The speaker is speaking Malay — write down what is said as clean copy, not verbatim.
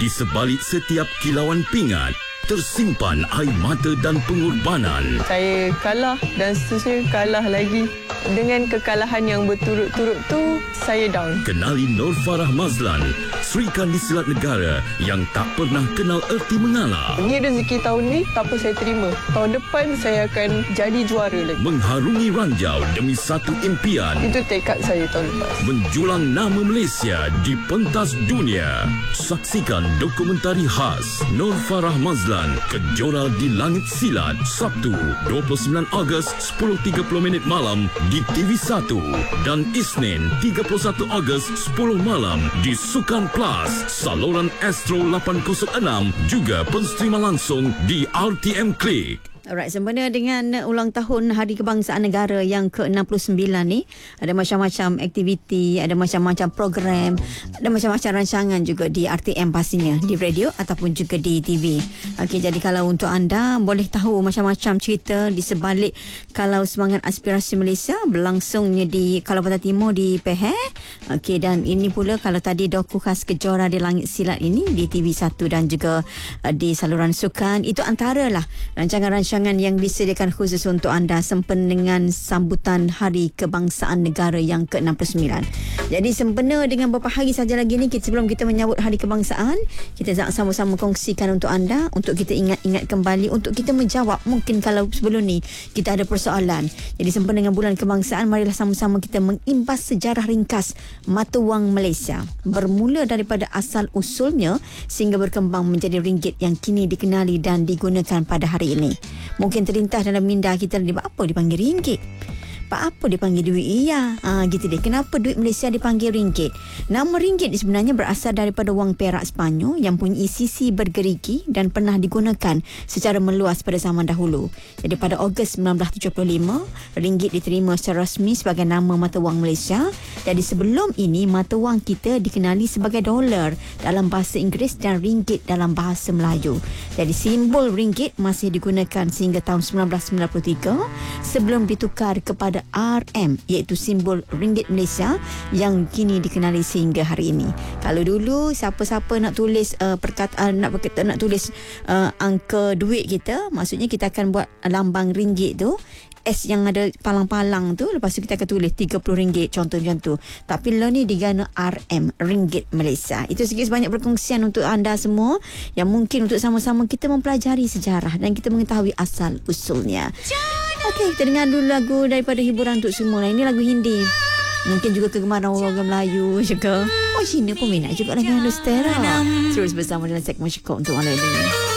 Di sebalik setiap kilauan pingat tersimpan air mata dan pengorbanan. Saya kalah dan seterusnya kalah lagi. Dengan kekalahan yang berturut-turut tu, saya down. Kenali Nur Farah Mazlan, Sri Kandi Silat Negara yang tak pernah kenal erti mengalah. Ini rezeki tahun ni, tak apa saya terima. Tahun depan saya akan jadi juara lagi. Mengharungi ranjau demi satu impian. Itu tekad saya tahun lepas. Menjulang nama Malaysia di pentas dunia. Saksikan dokumentari khas Nur Farah Mazlan, Kejora di Langit Silat, Sabtu 29 Ogos 10.30 malam di TV1 dan Isnin 31 Ogos 10 malam di Sukan Plus, saluran Astro 806, juga pensterima langsung di RTM Klik. Alright, sempena dengan ulang tahun Hari Kebangsaan Negara yang ke-69 ni, ada macam-macam aktiviti, ada macam-macam program, ada macam-macam rancangan juga di RTM pastinya, di radio ataupun juga di TV. Okey, jadi kalau untuk anda boleh tahu macam-macam cerita di sebalik kalau semangat aspirasi Malaysia berlangsungnya di Kuala Lumpur Timur di Peher. Okey, dan ini pula kalau tadi doku khas Kejora di Langit Silat ini di TV1 dan juga di saluran sukan, itu antaralah rancangan-rancangan yang disediakan khusus untuk anda sempena dengan sambutan Hari Kebangsaan Negara yang ke-69. Jadi sempena dengan beberapa hari saja lagi ni, sebelum kita menyambut Hari Kebangsaan, kita nak sama-sama kongsikan untuk anda, untuk kita ingat-ingat kembali, untuk kita menjawab mungkin kalau sebelum ni kita ada persoalan. Jadi sempena dengan Bulan Kebangsaan, marilah sama-sama kita mengimbas sejarah ringkas mata wang Malaysia, bermula daripada asal usulnya sehingga berkembang menjadi ringgit yang kini dikenali dan digunakan pada hari ini. Mungkin terlintas dalam minda kita, apa dipanggil ringgit? Apa dipanggil duit? Iya, gitu deh. Kenapa duit Malaysia dipanggil ringgit? Nama ringgit sebenarnya berasal daripada wang perak Sepanyol yang punya sisi bergerigi dan pernah digunakan secara meluas pada zaman dahulu. Jadi pada Ogos 1975, ringgit diterima secara rasmi sebagai nama mata wang Malaysia. Jadi sebelum ini, mata wang kita dikenali sebagai dolar dalam bahasa Inggeris dan ringgit dalam bahasa Melayu. Jadi simbol ringgit masih digunakan sehingga tahun 1993 sebelum ditukar kepada RM, iaitu simbol ringgit Malaysia yang kini dikenali sehingga hari ini. Kalau dulu siapa-siapa nak tulis perkataan, nak tulis angka duit kita, maksudnya kita akan buat lambang ringgit tu, S yang ada palang-palang tu, lepas tu kita akan tulis RM30, contoh macam tu. Tapi lo ni digana RM, ringgit Malaysia. Itu sedikit sebanyak perkongsian untuk anda semua yang mungkin untuk sama-sama kita mempelajari sejarah dan kita mengetahui asal usulnya. Okey, kita dengar dulu lagu daripada hiburan untuk semua. Ini lagu Hindi. Mungkin juga kegemaran orang Melayu juga. Oh, Cina pun minat juga dengan Nustera. Terus bersama dalam segmen Syekok untuk anda ini.